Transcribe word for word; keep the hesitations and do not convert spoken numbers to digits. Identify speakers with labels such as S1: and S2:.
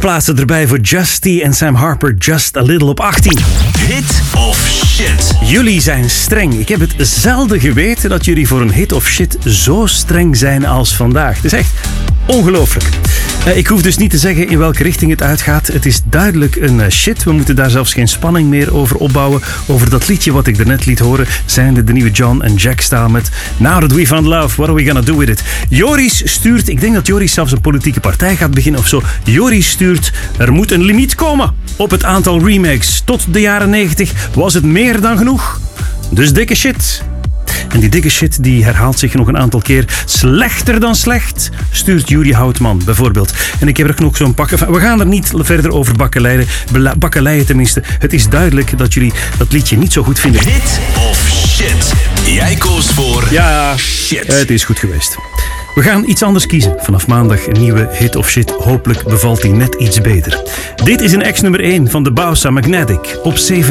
S1: plaatsen erbij voor Justy en Sam Harper, Just a Little op achttien.
S2: Hit of shit.
S1: Jullie zijn streng. Ik heb het zelden geweten dat jullie voor een hit of shit zo streng zijn als vandaag. Het is echt ongelooflijk. Uh, ik hoef dus niet te zeggen in welke richting het uitgaat. Het is duidelijk een uh, shit. We moeten daar zelfs geen spanning meer over opbouwen. Over dat liedje wat ik daarnet liet horen, zijnde de nieuwe John en Jack style met Now That We Found Love, What Are We Gonna Do With It? Joris stuurt, ik denk dat Joris zelfs een politieke partij gaat beginnen of zo. Joris stuurt, er moet een limiet komen op het aantal remakes. Tot de jaren negentig was het meer dan genoeg. Dus dikke shit. En die dikke shit die herhaalt zich nog een aantal keer. Slechter dan slecht, stuurt Jury Houtman bijvoorbeeld. En ik heb er nog zo'n pakken. We gaan er niet verder over bakkeleien. Bakkeleien tenminste. Het is duidelijk dat jullie dat liedje niet zo goed vinden.
S2: Hit of shit. Jij koos voor
S1: ja,
S2: shit.
S1: Het is goed geweest. We gaan iets anders kiezen. Vanaf maandag een nieuwe hit of shit. Hopelijk bevalt die net iets beter. Dit is een ex nummer één van de Bausa Magnetic op zeven.